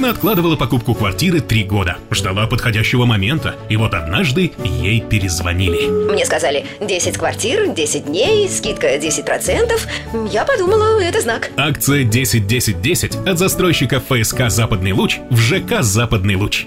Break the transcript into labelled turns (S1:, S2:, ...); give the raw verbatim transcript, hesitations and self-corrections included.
S1: Она откладывала покупку квартиры три года, ждала подходящего момента, и вот однажды ей перезвонили.
S2: Мне сказали: десять квартир, десять дней, скидка десять процентов. Я подумала, это знак.
S1: Акция десять десять десять от застройщика ФСК «Западный луч» в ЖК «Западный луч».